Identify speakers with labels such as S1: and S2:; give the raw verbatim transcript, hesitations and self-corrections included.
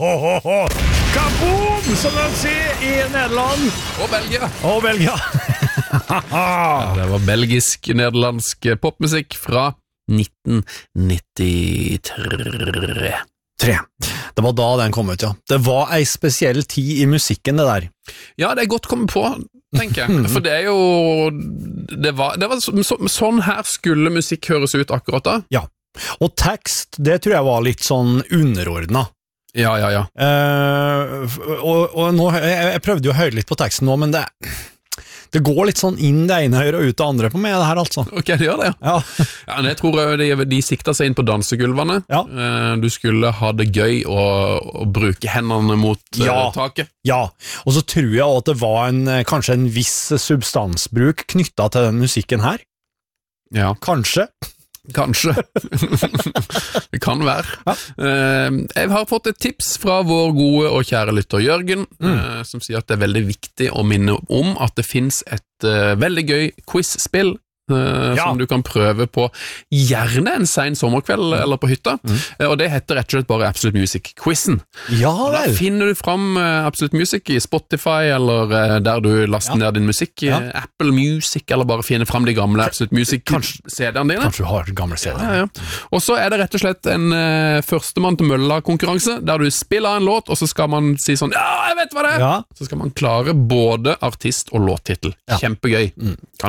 S1: ho, ho, ho. Kaboom, som de sier i Nederland.
S2: Og Belgia.
S1: Og Belgia.
S2: Ja, det var belgisk-nederlandsk popmusikk fra nitten nittitre.
S1: Tre. Det var da den kom ut, ja. Det var ei spesiell tid i musikken, det der.
S2: Ja, det er godt kommet på, tenker jeg. For det er jo... Det var, det var så, så, sånn her skulle musikk høres ut akkurat da.
S1: Ja. Og tekst, det tror jeg var litt sånn underordnet.
S2: Ja, ja, ja.
S1: Uh, og, og nå, jeg, jeg prøvde jo å høre litt på teksten nå, men det, det går litt sånn inn det ene høyre og ut det andre på meg, det her altså.
S2: Ok, det gjør det, ja.
S1: Ja.
S2: Ja, men jeg tror de, de sikta seg inn på dansegulvene.
S1: Ja.
S2: Uh, du skulle ha det gøy og, og bruke hendene mot uh,
S1: Ja.
S2: taket.
S1: Ja, og så tror jeg at det var en, kanskje en viss substansbruk knyttet til den musikken her.
S2: Ja.
S1: Kanskje.
S2: Kanskje. Det kan være.
S1: Ja.
S2: Uh, jeg har fått et tips fra vår gode og kjære lytter Jørgen, mm. uh, som sier at det er veldig viktig å minne om at det finnes et uh, veldig gøy quiz-spill uh,
S1: Ja.
S2: som du kan prøve på gjerne en sen sommerkveld mm. eller på hytta, mm. uh, og det heter rett og slett bare Absolute Music-quizen.
S1: Ja
S2: Da
S1: vel.
S2: finner du fram uh, Absolute Music i Spotify, eller uh, der du laster
S1: Ja.
S2: ned din musikk, i
S1: Ja.
S2: Apple Music, eller bare finne fram de gamle Absolute Music-C-ene dine.
S1: Kanskje du har gamle C D.
S2: Ja, ja. Og så er det rett og slett en uh, førstemann til mølla-konkurranse, der du spiller en låt, og så skal man si sånn, ja, jeg vet hva det er!
S1: Ja.
S2: Så skal man klare både artist og låttittel.
S1: Ja.
S2: Kjempegøy.
S1: Mm.
S2: Kan